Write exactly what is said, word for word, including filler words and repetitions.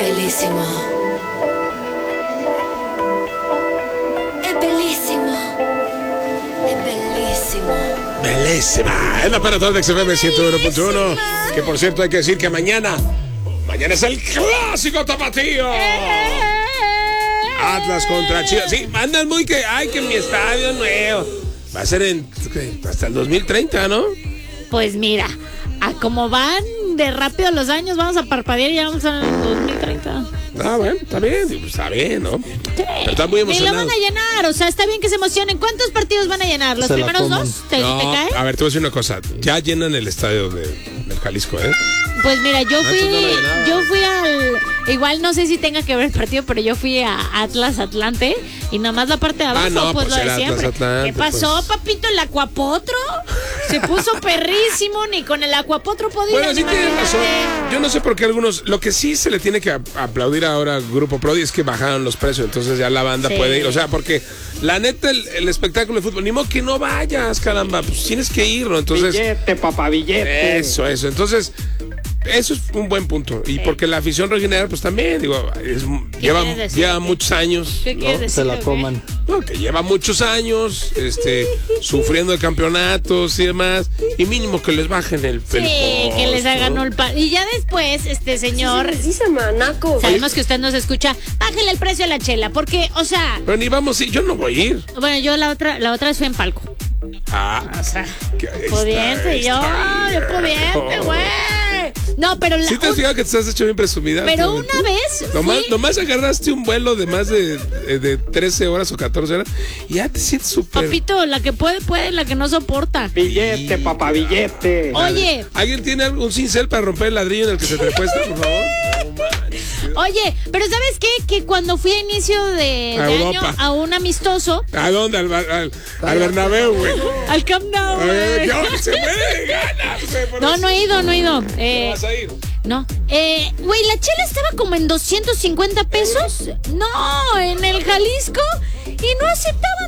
bellísimo. Es bellísimo. Es bellísimo. Bellísima. Es la para toda de X F M ciento uno punto uno. Que por cierto hay que decir que mañana, mañana es el clásico tapatío. Atlas contra Chivas. Sí, andan muy que, ay, que mi estadio nuevo. Va a ser en, ¿qué? Hasta el dos mil treinta, ¿no? Pues mira, a como van de rápido los años, vamos a parpadear y ya vamos a dos mil treinta. Ah, bueno, está bien, pues está bien, ¿no? Sí. Pero están muy Y lo emocionados. van a llenar, o sea, está bien que se emocionen. ¿Cuántos partidos van a llenar? ¿Los Se la primeros coman. dos? ¿Te, No, te cae? a ver, te voy a decir una cosa. Ya llenan el estadio de, del Jalisco, ¿eh? Pues mira, yo Antes fui, no lo llenaba. yo fui al, igual no sé si tenga que ver el partido, pero yo fui a Atlas Atlante y nada más la parte de abajo, Ah, no, pues, pues lo de era Atlas siempre. Atlante, ¿Qué pasó, pues. papito? ¿El acuapotro? Se puso perrísimo, ni con el acuapotro podía. Bueno, sí ni tienes imagínate. razón. Yo no sé por qué algunos. Lo que sí se le tiene que a- aplaudir ahora al Grupo Prodi es que bajaron los precios. Entonces ya la banda Sí. puede ir. O sea, porque la neta, el, el espectáculo de fútbol, ni modo que no vayas, caramba. Pues tienes que ir, ¿no? Entonces. Billete, papá, billete. Eso, eso. Entonces. Eso es un buen punto. Y porque la afición rojinegra, pues también, digo, es- lleva, quieres decir? lleva muchos años. ¿Qué ¿no? quieres decir? Se la ¿o qué? coman. No, que lleva muchos años este, sufriendo de campeonatos y demás. Y mínimo que les bajen el Sí, el que les costo, hagan ¿no? el pa- Y ya después, este señor, Sí, se manaco. sabemos que usted nos escucha, bájele el precio a la chela, porque, o sea, Pero ni vamos, sí, yo no voy a ir. bueno, yo la otra, la otra vez fui en palco. Ah, O sea, que ahí pudiente, está, yo, está yo bien. pudiente, güey. No, pero la, Sí te has un- fijado que te has hecho bien presumida. pero últimamente? una vez Nomás, fui- nomás agarraste un vuelo de más de, de, de trece horas o catorce horas y ya te sientes súper... papito, la que puede, puede, la que no soporta. Billete, papá, billete. Oye, ¿Alguien tiene un cincel para romper el ladrillo en el que se trepó esta, por favor? No manches. oye, pero ¿sabes qué? Que cuando fui a inicio de, A de Europa. año a un amistoso, ¿A dónde? Al, Bar- al, al Bernabéu, güey. al Camp Nou, A ver, güey. ¿qué se muere de ganas, güey? por No, eso. no he ido, no he ido. ¿No Eh, vas a ir? no. Eh, güey, la chela estaba como en doscientos cincuenta pesos. No, en el Jalisco. Y no aceptaban